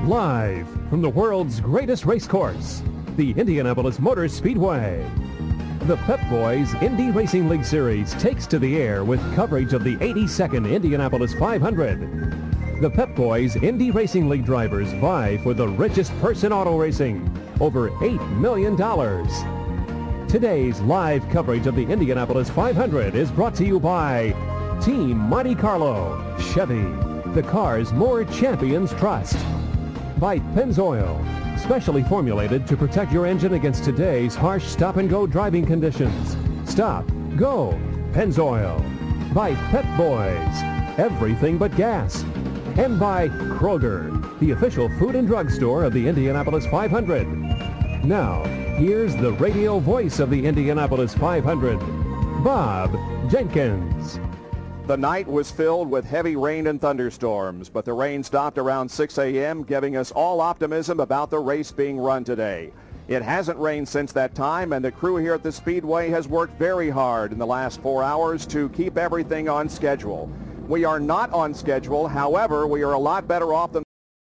Live from the world's greatest race course, the Indianapolis Motor Speedway. The Pep Boys Indy Racing League Series takes to the air with coverage of the 82nd Indianapolis 500. The Pep Boys Indy Racing League drivers vie for the richest purse in auto racing, over $8 million. Today's live coverage of the Indianapolis 500 is brought to you by Team Monte Carlo, Chevy, the cars more champions trust. By Pennzoil, specially formulated to protect your engine against today's harsh stop-and-go driving conditions. Stop, go, Pennzoil. By Pep Boys, everything but gas. And by Kroger, the official food and drug store of the Indianapolis 500. Now, here's the radio voice of the Indianapolis 500, Bob Jenkins. The night was filled with heavy rain and thunderstorms, but the rain stopped around 6 a.m., giving us all optimism about the race being run today. It hasn't rained since that time, and the crew here at the Speedway has worked very hard in the last 4 hours to keep everything on schedule. We are not on schedule. However, we are a lot better off than